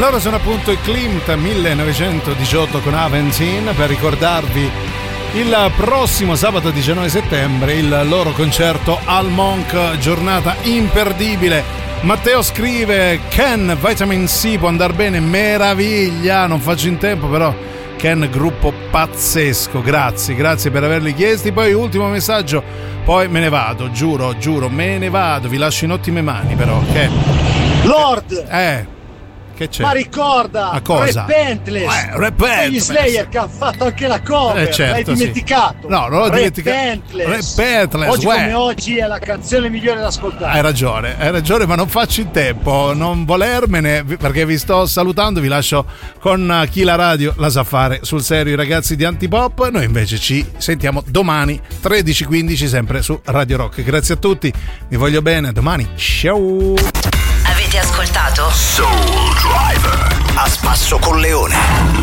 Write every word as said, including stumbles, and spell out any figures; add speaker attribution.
Speaker 1: Loro sono appunto i Klimt millenovecentodiciotto con Aventin, per ricordarvi il prossimo sabato diciannove settembre il loro concerto al Monk, giornata imperdibile. Matteo scrive: Ken, Vitamin C può andare bene, meraviglia, non faccio in tempo però. Ken, gruppo pazzesco, grazie, grazie per averli chiesti. Poi ultimo messaggio, poi me ne vado, giuro, giuro, me ne vado, vi lascio in ottime mani però. Che
Speaker 2: Lord!
Speaker 1: Eh Che c'è?
Speaker 2: Ma ricorda,
Speaker 1: a cosa?
Speaker 2: Repentless,
Speaker 1: eh, Repentless.
Speaker 2: gli Slayer che ha fatto anche la cover,
Speaker 1: eh, certo,
Speaker 2: l'hai dimenticato?
Speaker 1: Sì. No, non l'ho dimenticato.
Speaker 2: Repentless.
Speaker 1: Repentless.
Speaker 2: Oggi
Speaker 1: uè.
Speaker 2: come oggi è la canzone migliore da ascoltare.
Speaker 1: Hai ragione, hai ragione, ma non faccio in tempo, non volermene, perché vi sto salutando, vi lascio con chi la radio la sa fare sul serio, i ragazzi di Antipop. Noi invece ci sentiamo domani tredici quindici sempre su Radio Rock. Grazie a tutti, vi voglio bene, a domani, ciao.
Speaker 3: Avete ascoltato
Speaker 4: Soul Driver a spasso con Leone.